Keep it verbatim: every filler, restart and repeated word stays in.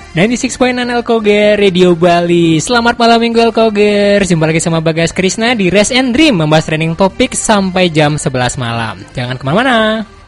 sembilan puluh enam koma enam Elkoger Radio Bali. Selamat malam minggu Elkoger. Jumpa lagi sama Bagas Krisna di Rest and Dream, membahas trending topik sampai jam sebelas malam. Jangan kemana-mana.